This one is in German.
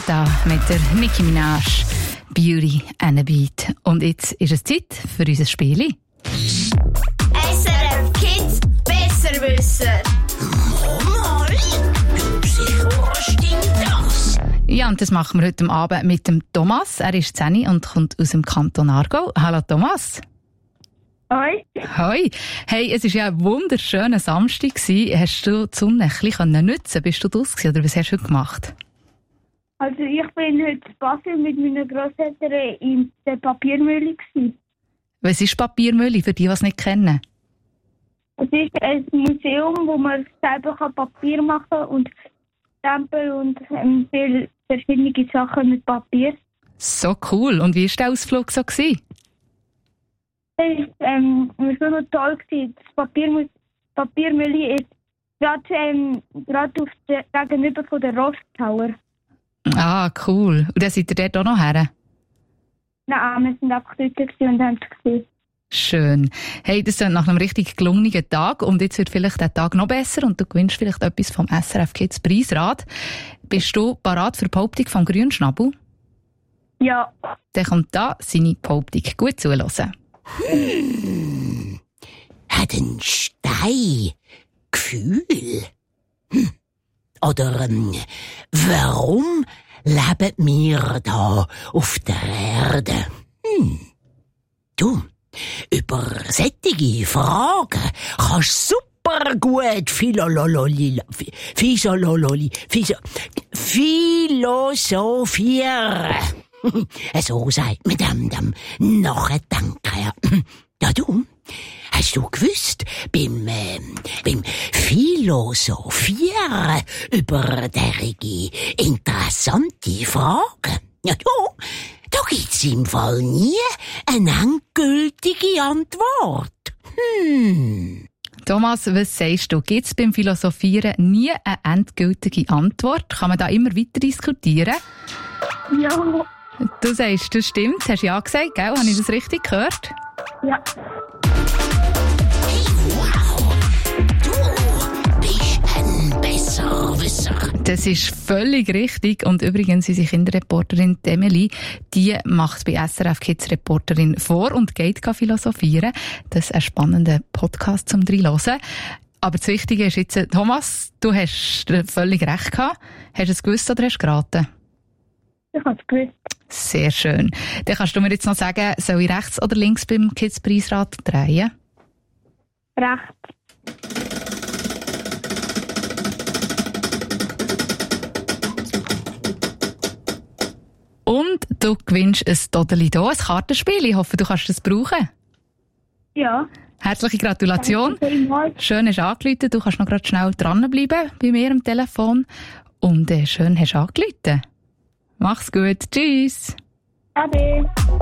da mit der Nicki Minaj, Beauty and a Beat. Und jetzt ist es Zeit für unser Spiel. SRF Kids Besserwisser. Mama, sicher, was stimmt das? Ja, und das machen wir heute Abend mit dem Thomas. Er ist 10 und kommt aus dem Kanton Aargau. Hallo Thomas. Hoi. Hoi. Hey, es war ja ein wunderschöner Samstag. Hast du die Sonne ein bisschen nutzen? Bist du draussen oder was hast du heute gemacht? Also ich bin heute in Basel mit meinen Grosseltern in der Papiermühle gewesen. Was ist Papiermühle, für die es nicht kennen? Es ist ein Museum, wo man selber Papier machen kann und Stempel und viele verschiedene Sachen mit Papier. So cool. Und wie war der Ausflug so gewesen? Es war schon noch toll gewesen. Das Papiermühle ist gerade auf der gegenüber von der Rost Tower. Ah, cool. Und dann seid ihr dort auch noch her? Nein, wir sind einfach dort und haben es gesehen. Schön. Hey, das ist nach einem richtig gelungenen Tag und jetzt wird vielleicht der Tag noch besser und du gewinnst vielleicht etwas vom SRF Kids Preisrad. Bist du parat für die Behauptung vom Grünschnabel? Ja. Dann kommt da seine Behauptung. Gut zuhören. Hat ein Stein Gefühl? Oder warum leben wir da auf der Erde? Du, über solche Fragen kannst du super gut philosophieren. So sagt man dem Nachdenken. Ja, du, hast du gewusst, beim Philosophieren über derige interessante Fragen, ja du, da gibt's im Fall nie eine endgültige Antwort. Thomas, was sagst du? Gibt es beim Philosophieren nie eine endgültige Antwort? Kann man da immer weiter diskutieren? Ja. Du sagst, das stimmt. Hast ja gesagt, gell? Habe ich das richtig gehört? Ja. Hey, wow, du bist ein Besserwisser. Das ist völlig richtig. Und übrigens, unsere Kinderreporterin Emily, die macht bei SRF Kids Reporterin vor und geht philosophieren. Das ist ein spannender Podcast zum Reinhören. Aber das Wichtige ist jetzt, Thomas, du hast völlig recht gehabt. Hast du es gewusst oder hast du geraten? Ich habe es gewusst. Sehr schön. Dann kannst du mir jetzt noch sagen, soll ich rechts oder links beim Kids-Preisrad drehen? Rechts. Und du gewinnst ein Todeli da, ein Kartenspiel. Ich hoffe, du kannst es brauchen. Ja. Herzliche Gratulation. Danke vielmals. Schön hast du angerufen. Du kannst noch gerade schnell dranbleiben bei mir am Telefon. Und schön hast du angerufen. Mach's gut. Tschüss. Ade.